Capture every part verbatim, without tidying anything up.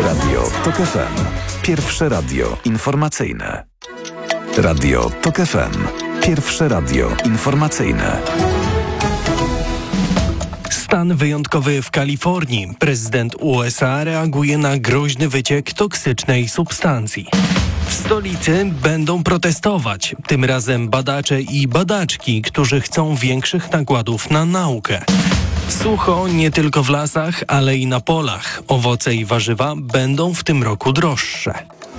Radio TOK F M. Pierwsze radio informacyjne. Radio TOK F M. Pierwsze radio informacyjne. Stan wyjątkowy w Kalifornii. Prezydent U S A reaguje na groźny wyciek toksycznej substancji. W stolicy będą protestować, tym razem badacze i badaczki, którzy chcą większych nakładów na naukę. Sucho nie tylko w lasach, ale i na polach. Owoce i warzywa będą w tym roku droższe.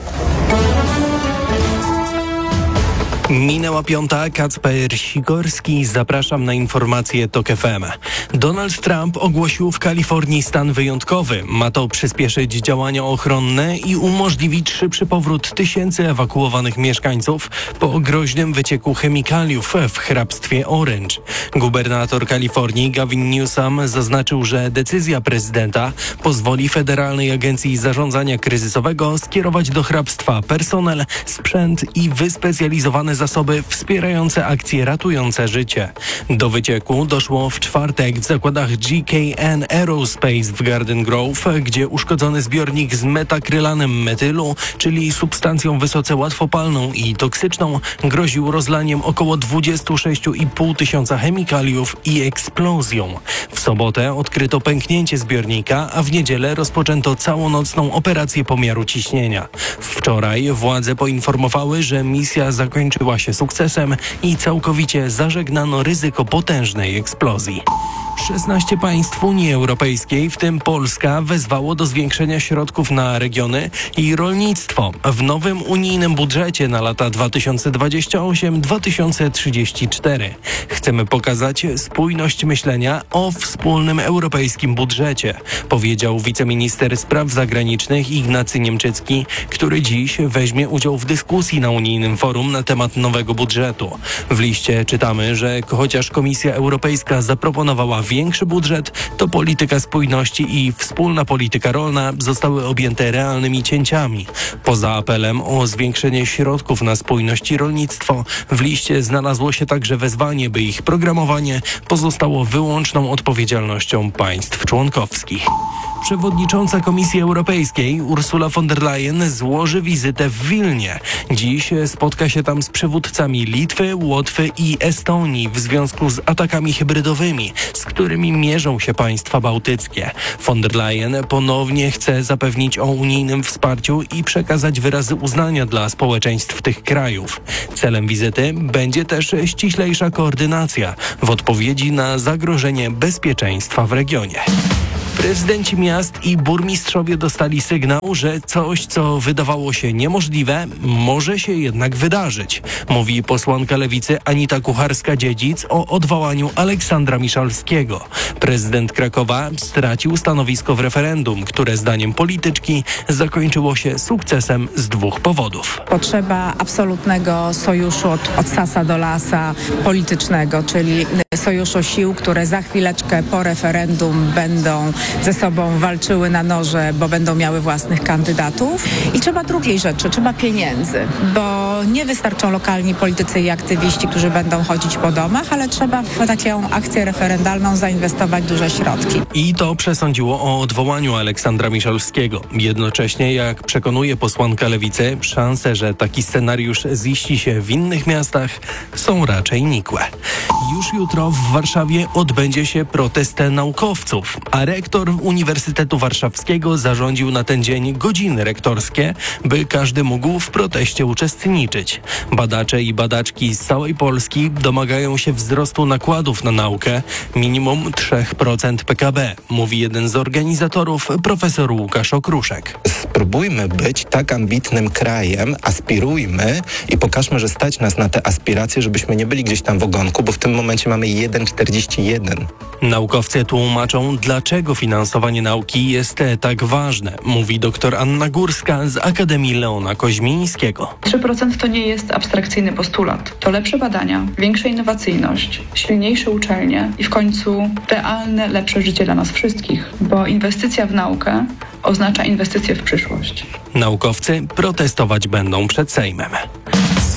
Minęła piąta, Kacper Sikorski, zapraszam na informacje TOK F M. Donald Trump ogłosił w Kalifornii stan wyjątkowy. Ma to przyspieszyć działania ochronne i umożliwić szybszy powrót tysięcy ewakuowanych mieszkańców po groźnym wycieku chemikaliów w hrabstwie Orange. Gubernator Kalifornii Gavin Newsom zaznaczył, że decyzja prezydenta pozwoli Federalnej Agencji Zarządzania Kryzysowego skierować do hrabstwa personel, sprzęt i wyspecjalizowane zasoby wspierające akcje ratujące życie. Do wycieku doszło w czwartek w zakładach G K N Aerospace w Garden Grove, gdzie uszkodzony zbiornik z metakrylanem metylu, czyli substancją wysoce łatwopalną i toksyczną, groził rozlaniem około dwadzieścia sześć i pół tysiąca chemikaliów i eksplozją. W sobotę odkryto pęknięcie zbiornika, a w niedzielę rozpoczęto całonocną operację pomiaru ciśnienia. Wczoraj władze poinformowały, że misja zakończyła się sukcesem i całkowicie zażegnano ryzyko potężnej eksplozji. szesnaście państw Unii Europejskiej, w tym Polska, wezwało do zwiększenia środków na regiony i rolnictwo w nowym unijnym budżecie na lata dwa tysiące dwudziesty ósmy do dwa tysiące trzydziestego czwartego. Chcemy pokazać spójność myślenia o wspólnym europejskim budżecie, powiedział wiceminister spraw zagranicznych Ignacy Niemczycki, który dziś weźmie udział w dyskusji na unijnym forum na temat nowego budżetu. W liście czytamy, że chociaż Komisja Europejska zaproponowała większy budżet, to polityka spójności i wspólna polityka rolna zostały objęte realnymi cięciami. Poza apelem o zwiększenie środków na spójność i rolnictwo, w liście znalazło się także wezwanie, by ich programowanie pozostało wyłączną odpowiedzialnością państw członkowskich. Przewodnicząca Komisji Europejskiej Ursula von der Leyen złoży wizytę w Wilnie. Dziś spotka się tam z przywódcami Litwy, Łotwy i Estonii w związku z atakami hybrydowymi, z którymi mierzą się państwa bałtyckie. Von der Leyen ponownie chce zapewnić o unijnym wsparciu i przekazać wyrazy uznania dla społeczeństw tych krajów. Celem wizyty będzie też ściślejsza koordynacja w odpowiedzi na zagrożenie bezpieczeństwa w regionie. Prezydenci miast i burmistrzowie dostali sygnał, że coś, co wydawało się niemożliwe, może się jednak wydarzyć. Mówi posłanka Lewicy Anita Kucharska-Dziedzic o odwołaniu Aleksandra Miszalskiego. Prezydent Krakowa stracił stanowisko w referendum, które zdaniem polityczki zakończyło się sukcesem z dwóch powodów. Potrzeba absolutnego sojuszu od, od sasa do lasa politycznego, czyli sojuszu sił, które za chwileczkę po referendum będą ze sobą walczyły na noże, bo będą miały własnych kandydatów. I trzeba drugiej rzeczy, trzeba pieniędzy, bo nie wystarczą lokalni politycy i aktywiści, którzy będą chodzić po domach, ale trzeba w taką akcję referendalną zainwestować duże środki. I to przesądziło o odwołaniu Aleksandra Miszalskiego. Jednocześnie, jak przekonuje posłanka Lewicy, szanse, że taki scenariusz ziści się w innych miastach, są raczej nikłe. Już jutro w Warszawie odbędzie się protest naukowców, a rektor Uniwersytetu Warszawskiego zarządził na ten dzień godziny rektorskie, by każdy mógł w proteście uczestniczyć. Badacze i badaczki z całej Polski domagają się wzrostu nakładów na naukę minimum trzy procent P K B, mówi jeden z organizatorów, profesor Łukasz Okruszek. Spróbujmy być tak ambitnym krajem, aspirujmy i pokażmy, że stać nas na te aspiracje, żebyśmy nie byli gdzieś tam w ogonku, bo w tym momencie mamy jeden przecinek czterdzieści jeden. Naukowcy tłumaczą, dlaczego finansowanie nauki jest tak ważne, mówi dr Anna Górska z Akademii Leona Koźmińskiego. trzy procent to nie jest abstrakcyjny postulat. To lepsze badania, większa innowacyjność, silniejsze uczelnie i w końcu realne, lepsze życie dla nas wszystkich, bo inwestycja w naukę oznacza inwestycję w przyszłość. Naukowcy protestować będą przed Sejmem.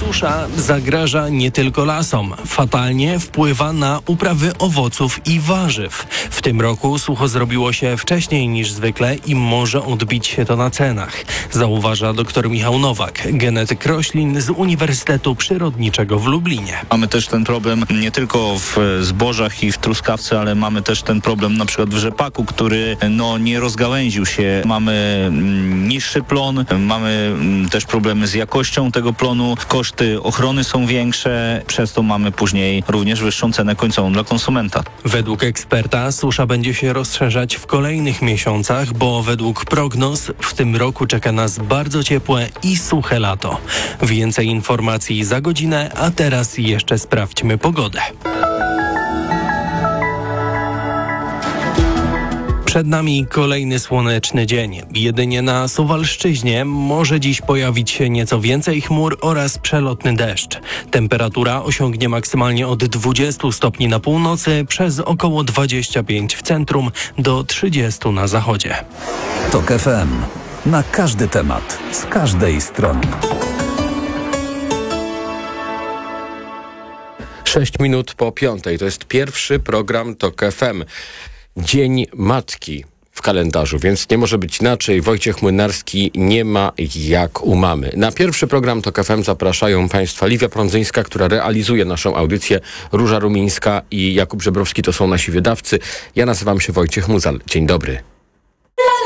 Susza zagraża nie tylko lasom. Fatalnie wpływa na uprawy owoców i warzyw. W tym roku sucho zrobiło się wcześniej niż zwykle i może odbić się to na cenach, zauważa dr Michał Nowak, genetyk roślin z Uniwersytetu Przyrodniczego w Lublinie. Mamy też ten problem nie tylko w zbożach i w truskawce, ale mamy też ten problem na przykład w rzepaku, który no, nie rozgałęził się. Mamy mm, niższy plon, mamy mm, też problemy z jakością tego plonu, koszty ochrony są większe, przez to mamy później również wyższą cenę końcową dla konsumenta. Według eksperta susza będzie się rozszerzać w kolejnych miesiącach, bo według prognoz w tym roku czeka nas bardzo ciepłe i suche lato. Więcej informacji za godzinę, a teraz jeszcze sprawdźmy pogodę. Przed nami kolejny słoneczny dzień. Jedynie na Suwalszczyźnie może dziś pojawić się nieco więcej chmur oraz przelotny deszcz. Temperatura osiągnie maksymalnie od dwudziestu stopni na północy, przez około dwadzieścia pięć w centrum do trzydziestu na zachodzie. TOK F M. Na każdy temat, z każdej strony. Sześć minut po piątej. To jest pierwszy program TOK F M. Dzień Matki w kalendarzu, więc nie może być inaczej. Wojciech Młynarski nie ma jak u mamy. Na pierwszy program TOK F M zapraszają Państwa Liwia Prądzyńska, która realizuje naszą audycję, Róża Rumińska i Jakub Żebrowski to są nasi wydawcy. Ja nazywam się Wojciech Muzal. Dzień dobry.